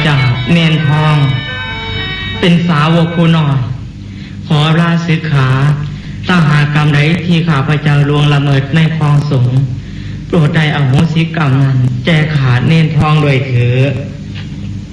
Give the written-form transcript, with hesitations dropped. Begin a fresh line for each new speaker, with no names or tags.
เจ้าเนนทองเป็นสาวกผู้น้อยขอลาสิกขาถ้าหากกรรมใดที่ข้าพเจ้าล่วงละเมิดในคลองสงฆ์โปรดได้อโหสิกรรมนั้นแก่ข้าเนนทองด้วยเถิด